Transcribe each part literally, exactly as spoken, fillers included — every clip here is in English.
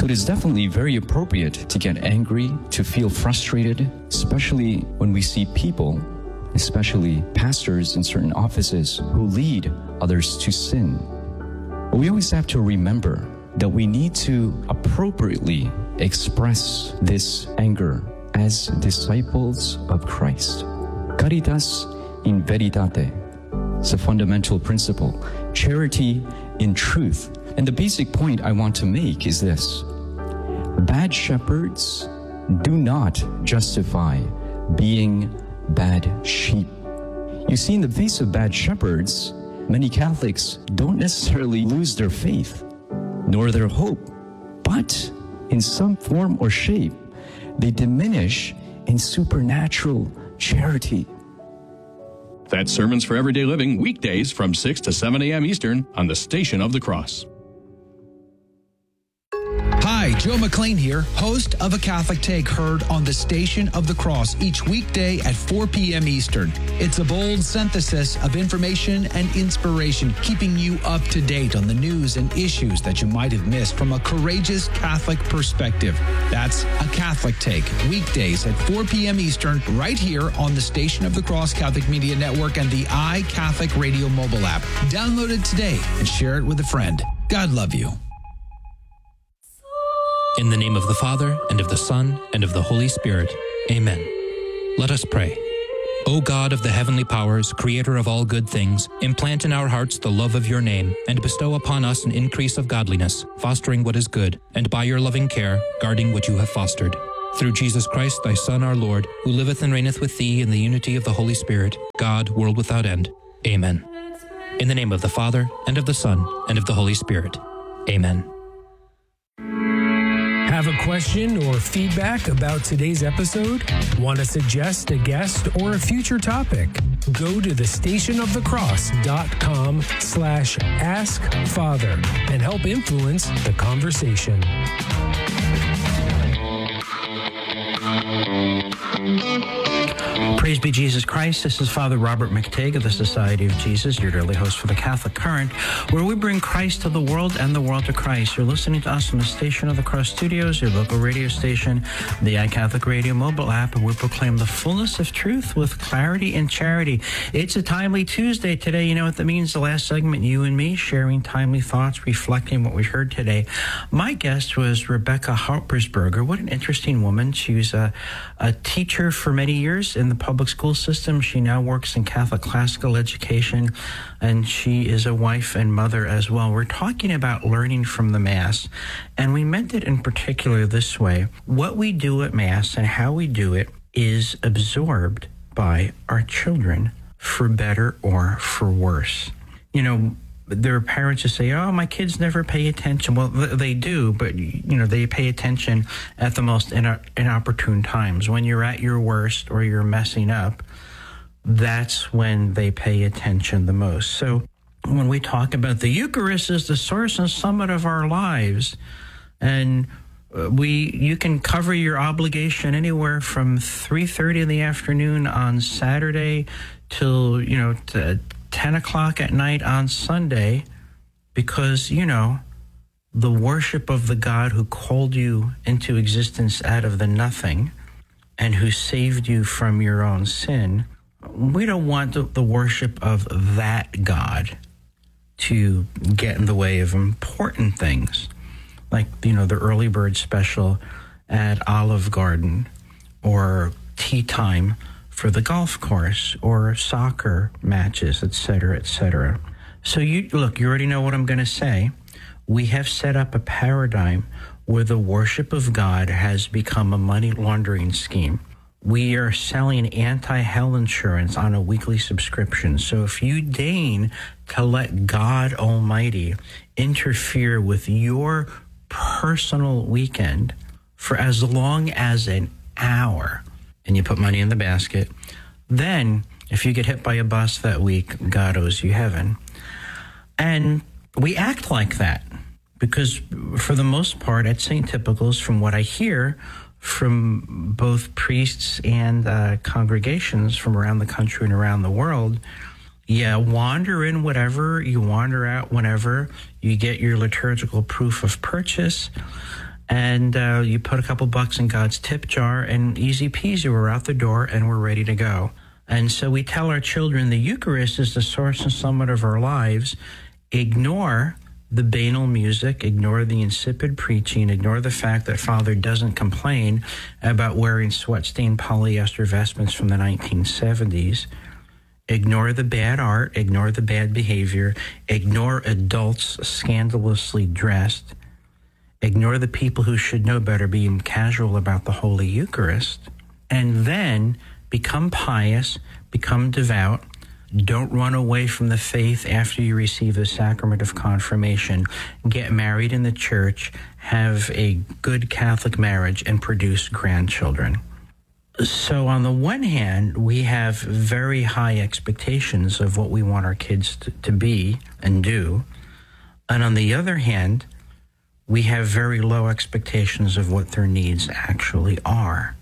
it is definitely very appropriate to get angry, to feel frustrated, especially when we see people, especially pastors in certain offices, who lead others to sin. But we always have to remember that we need to appropriately express this anger as disciples of Christ. Caritas in veritate. It's a fundamental principle. Charity in truth. And the basic point I want to make is this. Bad shepherds do not justify being bad sheep. You see, in the face of bad shepherds, many Catholics don't necessarily lose their faith, nor their hope, but in some form or shape, they diminish in supernatural charity. That's Sermons for Everyday Living, weekdays from six to seven a.m. Eastern on the Station of the Cross. Hi, Joe McLean here, host of A Catholic Take, heard on the Station of the Cross each weekday at four p.m. Eastern. It's a bold synthesis of information and inspiration, keeping you up to date on the news and issues that you might have missed from a courageous Catholic perspective. That's A Catholic Take, weekdays at four p.m. Eastern, right here on the Station of the Cross Catholic Media Network and the iCatholic Radio mobile app. Download it today and share it with a friend. God love you. In the name of the Father, and of the Son, and of the Holy Spirit. Amen. Let us pray. O God of the heavenly powers, creator of all good things, implant in our hearts the love of your name, and bestow upon us an increase of godliness, fostering what is good, and by your loving care, guarding what you have fostered. Through Jesus Christ, thy Son, our Lord, who liveth and reigneth with thee in the unity of the Holy Spirit, God, world without end. Amen. In the name of the Father, and of the Son, and of the Holy Spirit. Amen. Have a question or feedback about today's episode? Want to suggest a guest or a future topic? Go to the stationofthecross.com slash ask father and help influence the conversation. Praise be Jesus Christ. This is Father Robert McTague of the Society of Jesus, your daily host for the Catholic Current, where we bring Christ to the world and the world to Christ. You're listening to us on the Station of the Cross Studios, your local radio station, the iCatholic Radio mobile app, and we proclaim the fullness of truth with clarity and charity. It's a timely Tuesday today. You know what that means? The last segment, you and me sharing timely thoughts, reflecting what we heard today. My guest was Rebecca Harpersberger. What an interesting woman. She was a, a teacher for many years in the public school system. She now works in Catholic classical education, and she is a wife and mother as well. We're talking about learning from the Mass, and we meant it in particular this way. What we do at Mass and how we do it is absorbed by our children, for better or for worse. You know, there are parents who say, oh, my kids never pay attention. Well, they do, but, you know, they pay attention at the most inopportune times. When you're at your worst or you're messing up, that's when they pay attention the most. So when we talk about the Eucharist as the source and summit of our lives, and we you can cover your obligation anywhere from three thirty in the afternoon on Saturday till, you know, to ten o'clock at night on Sunday, because, you know, the worship of the God who called you into existence out of the nothing and who saved you from your own sin, we don't want the, the worship of that God to get in the way of important things, like, you know, the early bird special at Olive Garden, or tea time for the golf course, or soccer matches, et cetera, et cetera. So you look, you already know what I'm going to say. We have set up a paradigm where the worship of God has become a money laundering scheme. We are selling anti-hell insurance on a weekly subscription. So if you deign to let God Almighty interfere with your personal weekend for as long as an hour, and you put money in the basket, then if you get hit by a bus that week, God owes you heaven. And we act like that because for the most part at Saint Typicals, from what I hear from both priests and uh, congregations from around the country and around the world, yeah, wander in whatever, you wander out whenever, you get your liturgical proof of purchase, and uh, you put a couple bucks in God's tip jar, and easy peasy, we're out the door and we're ready to go. And so we tell our children the Eucharist is the source and summit of our lives. Ignore the banal music, ignore the insipid preaching, ignore the fact that Father doesn't complain about wearing sweat-stained polyester vestments from the nineteen seventies. Ignore the bad art, ignore the bad behavior, ignore adults scandalously dressed, ignore the people who should know better being casual about the Holy Eucharist, and then become pious, become devout. Don't run away from the faith after you receive the sacrament of confirmation. Get married in the church, have a good Catholic marriage, and produce grandchildren. So on the one hand, we have very high expectations of what we want our kids to, to be and do. And on the other hand, we have very low expectations of what their needs actually are.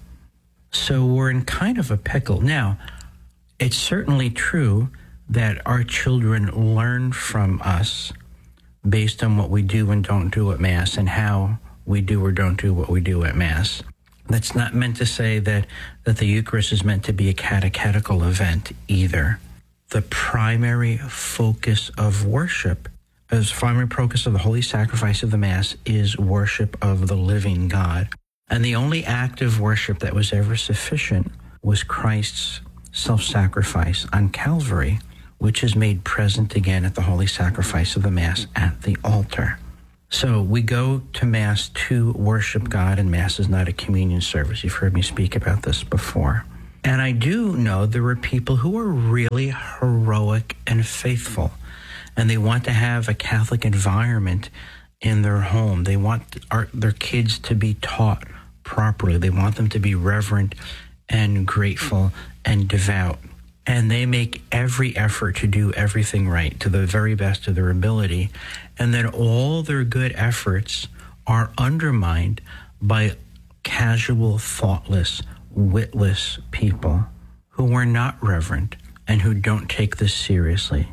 So we're in kind of a pickle. Now, it's certainly true that our children learn from us based on what we do and don't do at Mass and how we do or don't do what we do at Mass. That's not meant to say that, that the Eucharist is meant to be a catechetical event either. The primary focus of worship, as primary focus of the holy sacrifice of the Mass, is worship of the living God. And the only act of worship that was ever sufficient was Christ's self-sacrifice on Calvary, which is made present again at the holy sacrifice of the Mass at the altar. So we go to Mass to worship God, and Mass is not a communion service. You've heard me speak about this before. And I do know there are people who are really heroic and faithful, and they want to have a Catholic environment in their home. They want our, their kids to be taught properly. They want them to be reverent and grateful and devout. And they make every effort to do everything right to the very best of their ability. And then all their good efforts are undermined by casual, thoughtless, witless people who are not reverent and who don't take this seriously,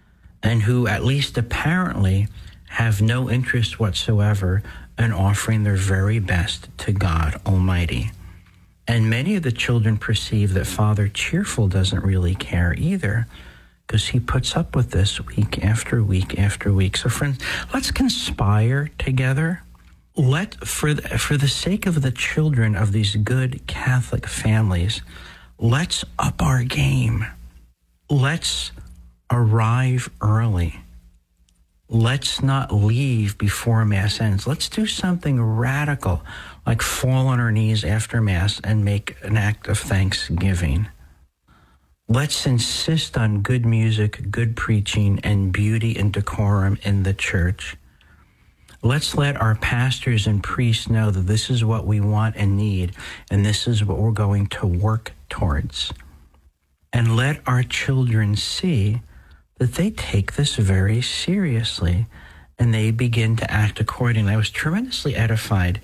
and who, at least apparently, have no interest whatsoever in offering their very best to God Almighty. And many of the children perceive that Father Cheerful doesn't really care either, because he puts up with this week after week after week. So friends, let's conspire together. Let, for the, for the sake of the children of these good Catholic families, let's up our game. Let's arrive early. Let's not leave before Mass ends. Let's do something radical, like fall on our knees after Mass and make an act of thanksgiving. Let's insist on good music, good preaching, and beauty and decorum in the church. Let's let our pastors and priests know that this is what we want and need, and this is what we're going to work towards. And let our children see that they take this very seriously, and they begin to act accordingly. I was tremendously edified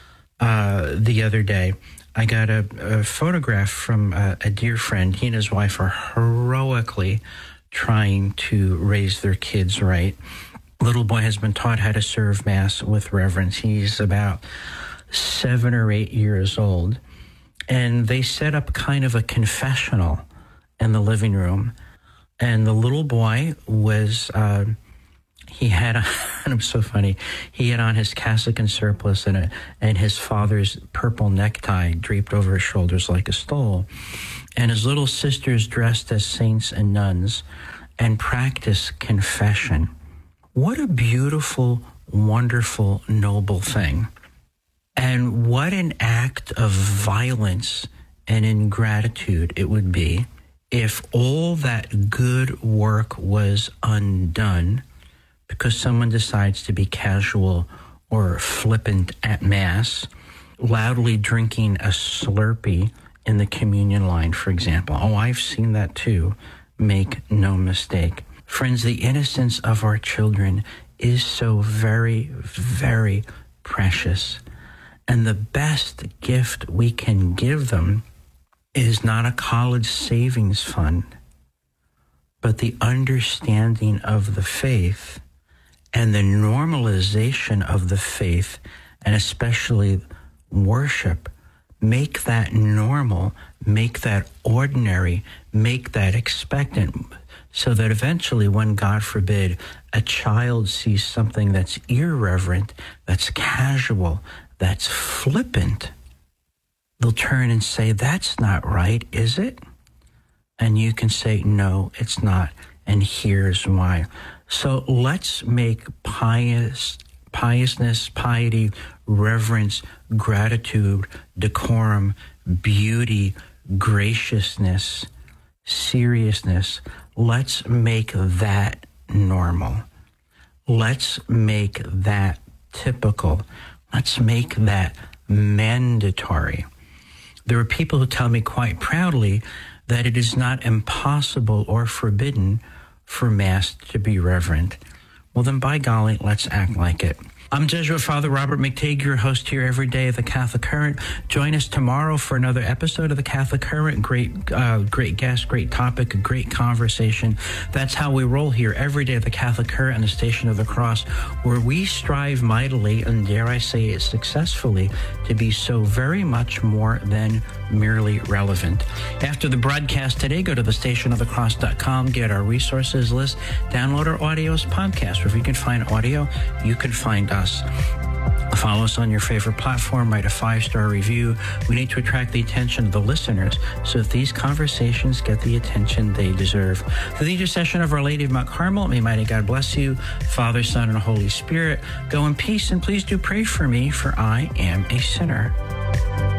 uh, the other day. I got a, a photograph from a, a dear friend. He and his wife are heroically trying to raise their kids right. Little boy has been taught how to serve Mass with reverence. He's about seven or eight years old. And they set up kind of a confessional in the living room. And the little boy was, uh, he had, a, and it was so funny, he had on his cassock and surplice and, a, and his father's purple necktie draped over his shoulders like a stole. And his little sisters dressed as saints and nuns and practiced confession. What a beautiful, wonderful, noble thing. And what an act of violence and ingratitude it would be if all that good work was undone because someone decides to be casual or flippant at Mass, loudly drinking a Slurpee in the communion line, for example. Oh, I've seen that too. Make no mistake. Friends, the innocence of our children is so very, very precious. And the best gift we can give them is not a college savings fund, but the understanding of the faith and the normalization of the faith and especially worship. Make that normal, make that ordinary, make that expectant, so that eventually when, God forbid, a child sees something that's irreverent, that's casual, that's flippant, they'll turn and say, that's not right, is it? And you can say, no, it's not, and here's why. So let's make pious, piousness, piety, reverence, gratitude, decorum, beauty, graciousness, seriousness, let's make that normal. Let's make that typical. Let's make that mandatory. There are people who tell me quite proudly that it is not impossible or forbidden for Mass to be reverent. Well, then, by golly, let's act like it. I'm Jesuit Father Robert McTeigue, your host here every day of the Catholic Current. Join us tomorrow for another episode of the Catholic Current. Great, uh, great guest, great topic, a great conversation. That's how we roll here every day of the Catholic Current on the Station of the Cross, where we strive mightily, and dare I say it successfully, to be so very much more than merely relevant. After the broadcast today, go to the station of the cross dot com, get our resources list, download our audios podcast. Wherever you can find audio, you can find us. Follow us on your favorite platform, write a five-star review. We need to attract the attention of the listeners so that these conversations get the attention they deserve. Through the intercession of Our Lady of Mount Carmel, may mighty God bless you, Father, Son, and Holy Spirit. Go in peace, and please do pray for me, for I am a sinner.